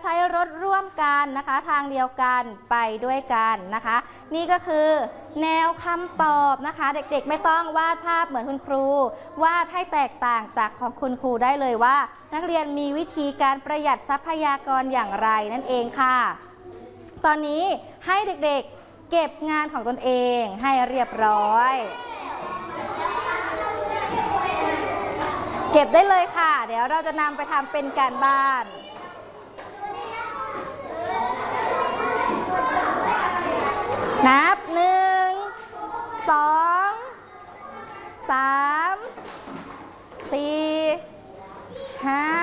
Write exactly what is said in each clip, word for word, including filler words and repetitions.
ใช้รถร่วมกันนะคะทางเดียวกันไปด้วยกันนะคะนี่ก็คือแนวคำตอบนะคะเด็กๆไม่ต้องวาดภาพเหมือนคุณครูวาดให้แตกต่างจากของคุณครูได้เลยว่านักเรียนมีวิธีการประหยัดทรัพยากรอย่างไรนั่นเองค่ะตอนนี้ให้เด็กๆเก็บงานของตนเองให้เรียบร้อยเก็บได้เลยค่ะเดี๋ยวเราจะนำไปทำเป็นการบ้านนับหนึ่งสองสามสี่ห้า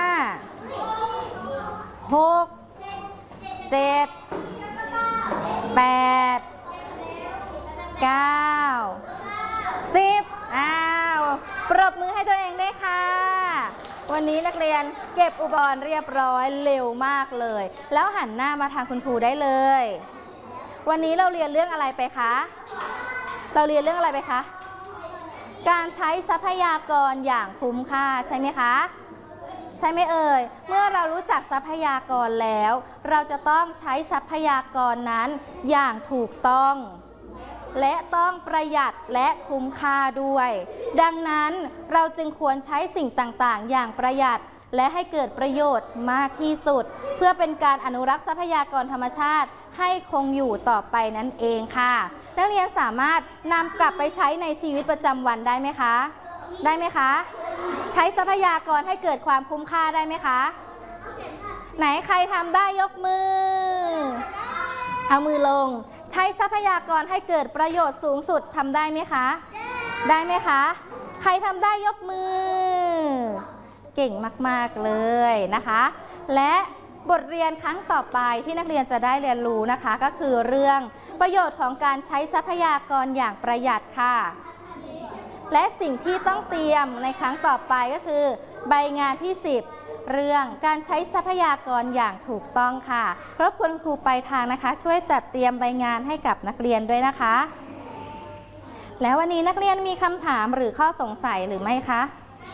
หกเจ็ดแปดเก้าสิบอ้าวปรบมือให้ตัวเองด้วยค่ะวันนี้นักเรียนเก็บอุปกรณ์เรียบร้อยเร็วมากเลยแล้วหันหน้ามาทางคุณครูได้เลยวันนี้เราเรียนเรื่องอะไรไปคะเราเรียนเรื่องอะไรไปคะการใช้ทรัพยากรอย่างคุ้มค่าใช่ไหมคะใช่ไหมเอ่ยเมื่อเรารู้จักทรัพยากรแล้วเราจะต้องใช้ทรัพยากรนั้นอย่างถูกต้องและต้องประหยัดและคุ้มค่าด้วยดังนั้นเราจึงควรใช้สิ่งต่างๆอย่างประหยัดและให้เกิดประโยชน์มากที่สุดเพื่อเป็นการอนุรักษ์ทรัพยากรธรรมชาติให้คงอยู่ต่อไปนั่นเองค่ะนักเรียนสามารถนำกลับไปใช้ในชีวิตประจำวันได้ไหมคะได้ไหมคะใช้ทรัพยากรให้เกิดความคุ้มค่าได้ไหมคะไหนใครทำได้ยกมือเอามือลงใช้ทรัพยากรให้เกิดประโยชน์สูงสุดทำได้ไหมคะได้ไหมคะใครทำได้ยกมือเก่งมากๆเลยนะคะและบทเรียนครั้งต่อไปที่นักเรียนจะได้เรียนรู้นะคะก็คือเรื่องประโยชน์ของการใช้ทรัพยากรอย่างประหยัดค่ะและสิ่งที่ต้องเตรียมในครั้งต่อไปก็คือใบงานที่สิบเรื่องการใช้ทรัพยากรอย่างถูกต้องค่ะรบกวนครูไปทางนะคะช่วยจัดเตรียมใบงานให้กับนักเรียนด้วยนะคะแล้ววันนี้นักเรียนมีคำถามหรือข้อสงสัยหรือไม่คะ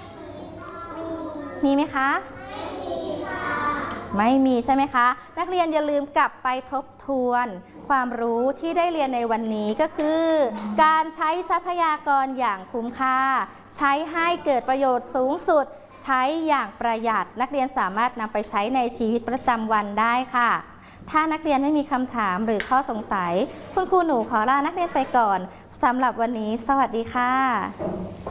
มีไหมคะไม่มีค่ะไม่มีใช่ไหมคะนักเรียนอย่าลืมกลับไปทบทวนความรู้ที่ได้เรียนในวันนี้ก็คือการใช้ทรัพยากรอย่างคุ้มค่าใช้ให้เกิดประโยชน์สูงสุดใช้อย่างประหยัดนักเรียนสามารถนำไปใช้ในชีวิตประจำวันได้ค่ะถ้านักเรียนไม่มีคำถามหรือข้อสงสัยคุณครูหนูขอลานักเรียนไปก่อนสำหรับวันนี้สวัสดีค่ะ